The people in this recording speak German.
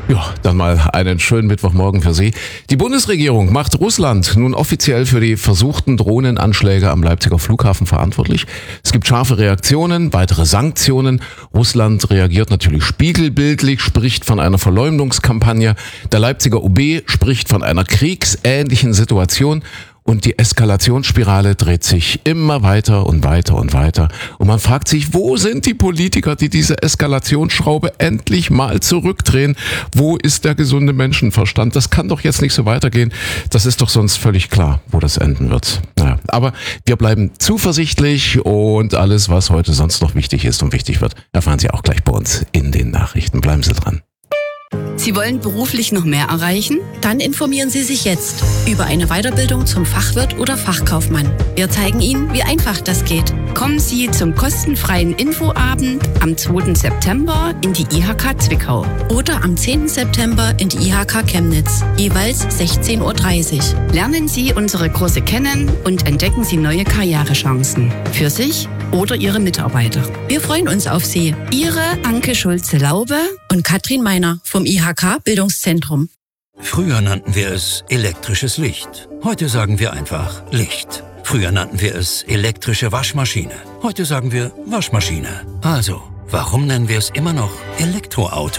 Ja, dann mal einen schönen Mittwochmorgen für Sie. Die Bundesregierung macht Russland nun offiziell für die versuchten Drohnenanschläge am Leipziger Flughafen verantwortlich. Es gibt scharfe Reaktionen, weitere Sanktionen. Russland reagiert natürlich spiegelbildlich, spricht von einer Verleumdungskampagne. Der Leipziger OB spricht von einer kriegsähnlichen Situation. Und die Eskalationsspirale dreht sich immer weiter und weiter und weiter. Und man fragt sich, wo sind die Politiker, die diese Eskalationsschraube endlich mal zurückdrehen? Wo ist der gesunde Menschenverstand? Das kann doch jetzt nicht so weitergehen. Das ist doch sonst völlig klar, wo das enden wird. Naja, aber wir bleiben zuversichtlich und alles, was heute sonst noch wichtig ist und wichtig wird, erfahren Sie auch gleich bei uns in den Nachrichten. Bleiben Sie dran. Sie wollen beruflich noch mehr erreichen? Dann informieren Sie sich jetzt über eine Weiterbildung zum Fachwirt oder Fachkaufmann. Wir zeigen Ihnen, wie einfach das geht. Kommen Sie zum kostenfreien Infoabend am 2. September in die IHK Zwickau. Oder am 10. September in die IHK Chemnitz, jeweils 16:30 Uhr. Lernen Sie unsere Kurse kennen und entdecken Sie neue Karrierechancen für sich oder Ihre Mitarbeiter. Wir freuen uns auf Sie. Ihre Anke Schulze-Laube Und Katrin Meiner vom IHK Bildungszentrum. Früher nannten wir es elektrisches Licht. Heute sagen wir einfach Licht. Früher nannten wir es elektrische Waschmaschine. Heute sagen wir Waschmaschine. Also, warum nennen wir es immer noch Elektroauto?